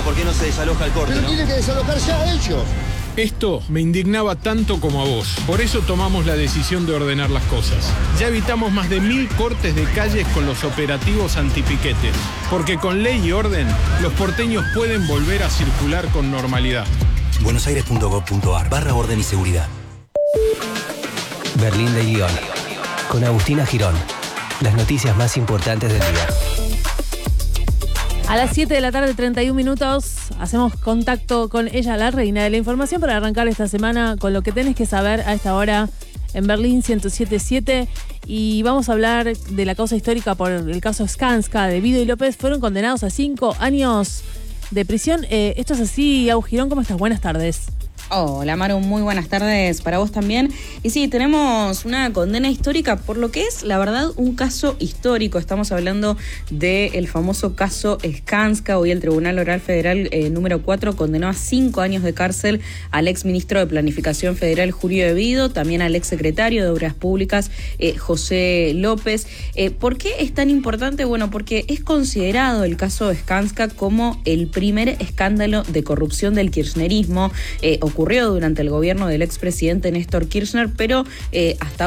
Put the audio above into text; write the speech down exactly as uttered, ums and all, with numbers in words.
¿por qué no se desaloja el corte, Pero no? tienen que desalojar ya ellos. Esto me indignaba tanto como a vos. Por eso tomamos la decisión de ordenar las cosas. Ya evitamos más de mil cortes de calles con los operativos antipiquetes. Porque con ley y orden, los porteños pueden volver a circular con normalidad. buenosaires.gov.ar barra orden y seguridad. Berlín de Lyon. Con Agustina Girón. Las noticias más importantes del día. A las siete de la tarde, treinta y un minutos, hacemos contacto con ella, la reina de la información, para arrancar esta semana con lo que tenés que saber a esta hora en Berlín ciento siete punto siete. Y vamos a hablar de la causa histórica por el caso Skanska. De Vido y López fueron condenados a cinco años de prisión. Eh, esto es así, Agus Girón, ¿cómo estás? Buenas tardes. Hola Maru, muy buenas tardes para vos también. Y sí, tenemos una condena histórica por lo que es, la verdad, un caso histórico. Estamos hablando del famoso caso Skanska. Hoy el Tribunal Oral Federal eh, número cuatro condenó a cinco años de cárcel al ex ministro de Planificación Federal Julio de Vido, también al ex secretario de Obras Públicas eh, José López. Eh, ¿Por qué es tan importante? Bueno, porque es considerado el caso Skanska como el primer escándalo de corrupción del kirchnerismo. Eh, ocurrió durante el gobierno del expresidente Néstor Kirchner, pero eh, hasta